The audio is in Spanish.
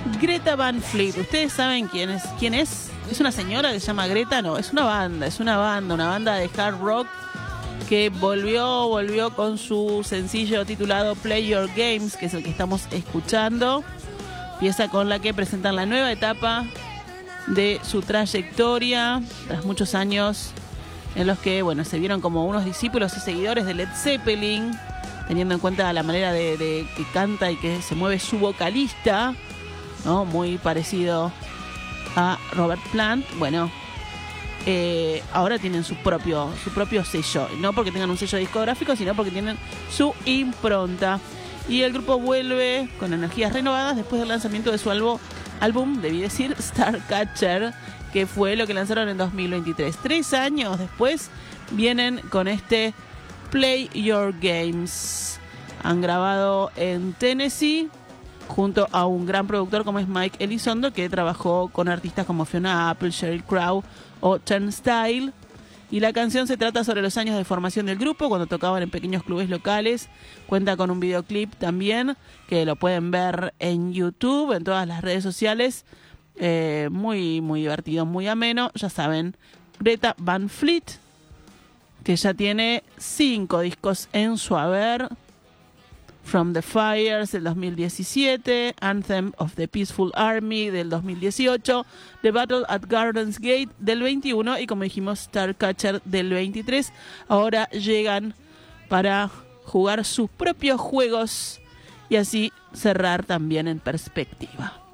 Greta Van Fleet. ¿Ustedes saben quién es? ¿Quién es? ¿Es una señora que se llama Greta? No, es una banda de hard rock que volvió con su sencillo titulado Play Your Games, que es el que estamos escuchando. Pieza con la que presentan la nueva etapa de su trayectoria, tras muchos años en los que, bueno, se vieron como unos discípulos y seguidores de Led Zeppelin, teniendo en cuenta la manera de que canta y que se mueve su vocalista, ¿no? Muy parecido a Robert Plant. Bueno, ahora tienen su propio sello, no porque tengan un sello discográfico, sino porque tienen su impronta. Y el grupo vuelve con energías renovadas después del lanzamiento de su álbum, debí decir, Starcatcher, que fue lo que lanzaron en 2023. 3 años después vienen con este Play Your Games. Han grabado en Tennessee junto a un gran productor como es Mike Elizondo, que trabajó con artistas como Fiona Apple, Sheryl Crow o Turnstile. Y la canción se trata sobre los años de formación del grupo, cuando tocaban en pequeños clubes locales. Cuenta con un videoclip también, que lo pueden ver en YouTube, en todas las redes sociales. Muy, muy divertido, muy ameno. Ya saben, Greta Van Fleet, que ya tiene 5 discos en su haber. From the Fires del 2017, Anthem of the Peaceful Army del 2018, The Battle at Gardens Gate del 21 y, como dijimos, Starcatcher del 23. Ahora llegan para jugar sus propios juegos y así cerrar también en perspectiva.